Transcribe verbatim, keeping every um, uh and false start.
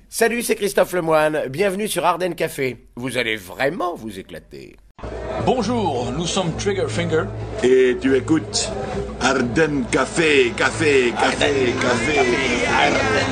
Salut, c'est Christophe Lemoine, bienvenue sur Ardennes Café. Vous allez vraiment vous éclater. Bonjour, nous sommes Triggerfinger. Et tu écoutes Ardennes Café, Café, Café, Ardennes Café, Café, Café. Ardennes.